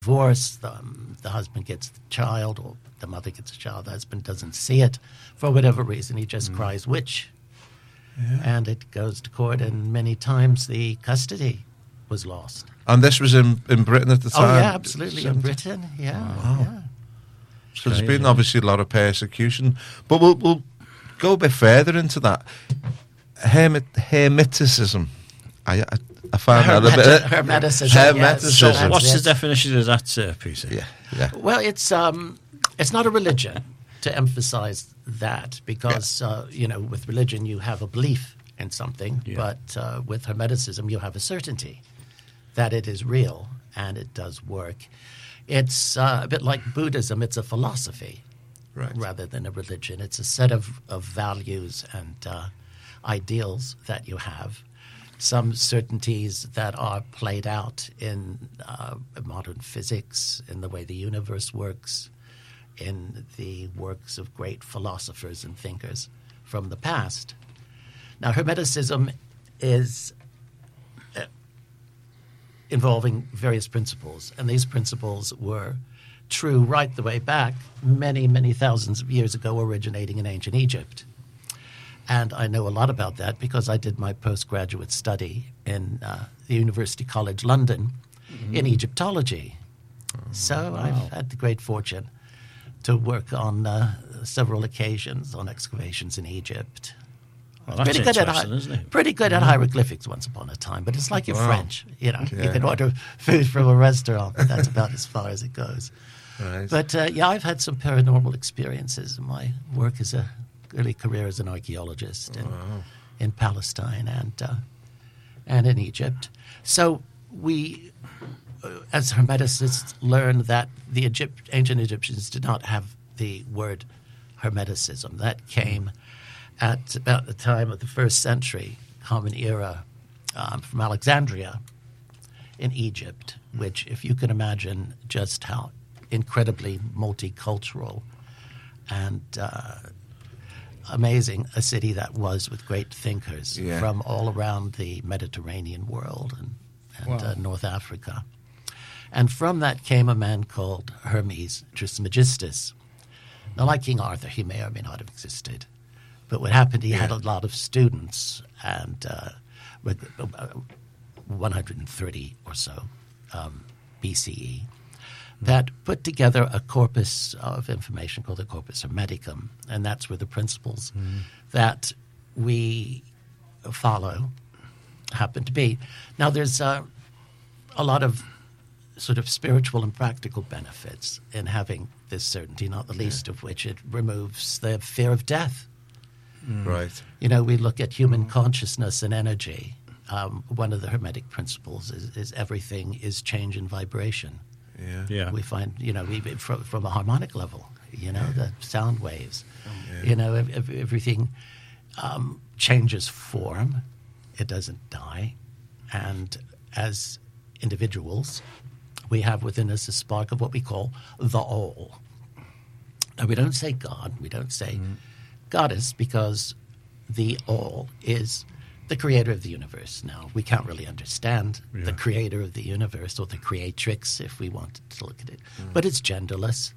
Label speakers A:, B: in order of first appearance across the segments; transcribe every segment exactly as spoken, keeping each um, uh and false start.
A: divorce, the, um, the husband gets the child, or the mother gets the child, the husband doesn't see it. For whatever reason, he just mm. cries witch. Yeah. And it goes to court, and many times the custody was lost.
B: And this was in, in Britain at the time?
A: Oh, yeah, absolutely, in Britain, yeah.
B: Wow.
A: yeah.
B: So there's been obviously a lot of persecution. But we'll, we'll go a bit further into that. Hermit, Hermeticism. I, I, I found
A: Hermet-
B: that a bit...
A: Hermeticism,
B: Hermeticism.
A: yes. So
C: what's the definition of that, uh, Peter?
B: Yeah, yeah.
A: Well, it's um, it's not a religion, to emphasize that, because, yeah. uh, you know, with religion you have a belief in something, yeah. but uh, with Hermeticism you have a certainty that it is real and it does work. It's uh, a bit like Buddhism. It's a philosophy right. rather than a religion. It's a set of, of values and uh, ideals that you have, some certainties that are played out in uh, modern physics, in the way the universe works, in the works of great philosophers and thinkers from the past. Now, Hermeticism is uh, involving various principles, and these principles were true right the way back many, many thousands of years ago, originating in ancient Egypt. And I know a lot about that because I did my postgraduate study in uh, the University College London mm-hmm. in Egyptology. Oh, so wow. I've had the great fortune to work on uh, several occasions on excavations in Egypt.
C: Well, that's
A: pretty good at hi-
C: isn't it?
A: Pretty good at hieroglyphics once upon a time, but it's like you're
B: wow.
A: French. You know,
B: yeah.
A: you can order food from a restaurant, but that's about as far as it goes.
B: Right.
A: But uh, yeah, I've had some paranormal experiences in my work as a early career as an archaeologist in,
B: wow.
A: in Palestine and uh, and in Egypt. So we, uh, as Hermeticists, learn that the Egypt, ancient Egyptians did not have the word Hermeticism. That came at about the time of the first century, Common Era, um, from Alexandria in Egypt, which, if you can imagine just how incredibly multicultural and uh, amazing a city that was, with great thinkers
B: yeah.
A: from all around the Mediterranean world and, and wow. uh, North Africa. And from that came a man called Hermes Trismegistus. Now, like King Arthur, he may or may not have existed. But what happened, he yeah. had a lot of students, and uh, with uh, one hundred thirty or so um, B C E, that put together a corpus of information called the Corpus Hermeticum, and that's where the principles mm. that we follow happen to be. Now, there's uh, a lot of sort of spiritual and practical benefits in having this certainty, not the least yeah. of which it removes the fear of death.
B: Mm. Right.
A: You know, we look at human consciousness and energy. Um, one of the Hermetic principles is, is everything is change and vibration.
B: Yeah.
C: yeah.
A: We find, you know, we, from, from a harmonic level, you know, the sound waves,
B: yeah.
A: you know, ev- ev- everything um, changes form. It doesn't die. And as individuals, we have within us a spark of what we call the all. Now, we don't say God, we don't say mm. goddess, because the all is the creator of the universe. Now, we can't really understand yeah. the creator of the universe, or the creatrix, if we wanted to look at it. Mm. But it's genderless.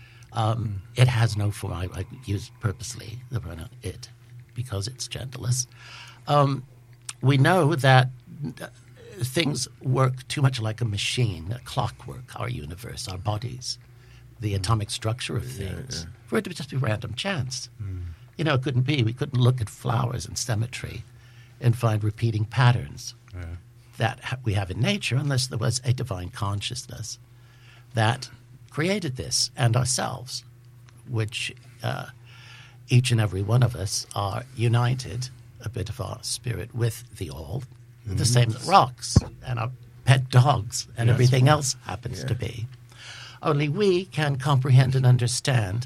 A: Um, mm. It has no form. I, I use purposely the pronoun it, because it's genderless. Um, we know that uh, things work too much like a machine, a clockwork, our universe, our bodies, the mm. atomic structure of things, yeah, yeah. for it to just be random chance. Mm. You know, it couldn't be. We couldn't look at flowers and symmetry and find repeating patterns yeah. that ha- we have in nature unless there was a divine consciousness that created this and ourselves, which uh, each and every one of us are united, a bit of our spirit, with the all, mm-hmm. the same that rocks and our pet dogs and yes. everything else happens yeah. to be. Only we can comprehend and understand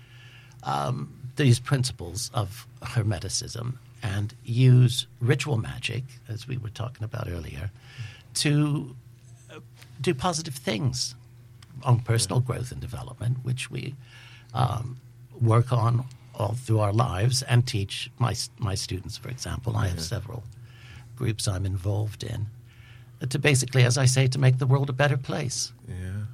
A: um, these principles of Hermeticism and use ritual magic, as we were talking about earlier, to do positive things on personal growth and development, which we um, work on all through our lives and teach my my students, for example. I have yeah. several groups I'm involved in, to basically, as I say, to make the world a better place.
B: Yeah.